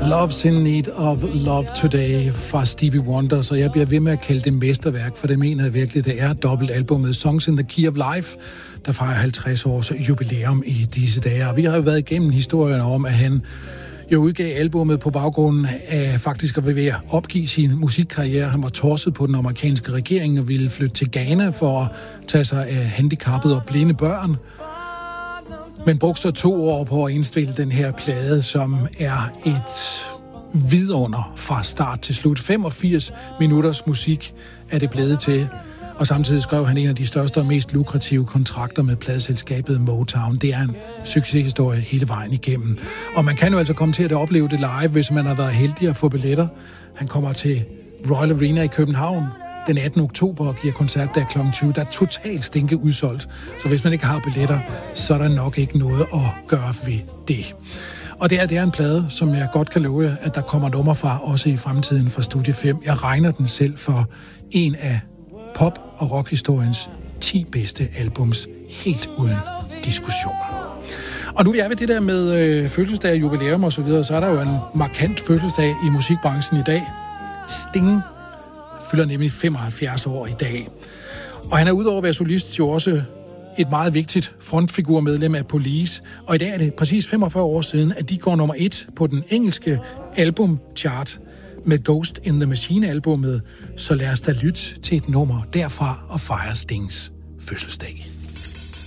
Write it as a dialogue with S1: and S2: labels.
S1: Love's in Need of Love Today fra Stevie Wonder, så jeg bliver ved med at kalde det mesterværk, for det mener jeg virkelig, det er dobbeltalbummet Songs in the Key of Life, der fejrer 50 års jubilæum i disse dage. Og vi har jo været igennem historien om, at han jo udgav albummet på baggrund af faktisk at være ved at opgive sin musikkarriere. Han var torset på den amerikanske regering og ville flytte til Ghana for at tage sig af handicappede og blinde børn. Men brugte så 2 år på at indspille den her plade, som er et vidunder fra start til slut. 85 minutters musik er det blevet til, og samtidig skrev han en af de største og mest lukrative kontrakter med pladeselskabet Motown. Det er en succeshistorie hele vejen igennem. Og man kan jo altså komme til at opleve det live, hvis man har været heldig at få billetter. Han kommer til Royal Arena i København den 18. oktober og giver koncert der kl. 20. Der er totalt stinke udsolgt, så hvis man ikke har billetter, så er der nok ikke noget at gøre ved det. Og det er en plade, som jeg godt kan love jer, at der kommer nummer fra, også i fremtiden fra Studie 5. Jeg regner den selv for en af pop- og rockhistoriens 10 bedste albums, helt uden diskussion. Og nu er vi ved det der med fødselsdag, jubilæum og så videre, så er der jo en markant fødselsdag i musikbranchen i dag. Sting fylder nemlig 75 år i dag. Og han er udover at være solist jo også et meget vigtigt frontfigurmedlem af Police. Og i dag er det præcis 45 år siden, at de går nummer 1 på den engelske albumchart med Ghost in the Machine-albummet. Så lad os da lytte til et nummer derfra og fejre Stings fødselsdag.